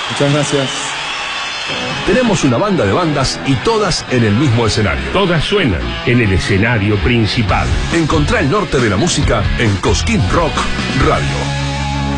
Muchas gracias. Tenemos una banda de bandas y todas en el mismo escenario. Todas suenan en el escenario principal. Encontrá el norte de la música en Cosquín Rock Radio.